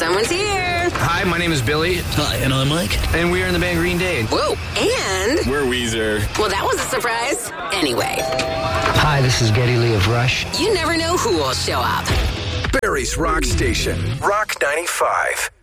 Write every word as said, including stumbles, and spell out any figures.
Someone's here. Hi, my name is Billy. Hi, and I'm Mike. And we are in the band Green Day. Whoa, and... We're Weezer. Well, that was a surprise. Anyway. Hi, this is Geddy Lee of Rush. You never know who will show up. Barry's Rock Station, Rock ninety-five.